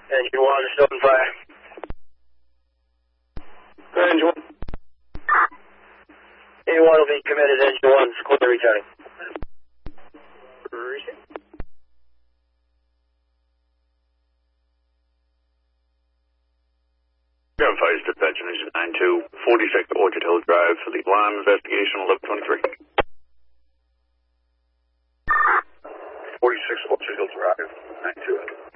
Engine 1, still on fire. Engine 1. A1 will be committed, engine 1, clear returning. Verifies dispatch engine 92, 46 Orchard Hill Drive, for the alarm investigation 1123. 46 Orchard Hill Drive, 92.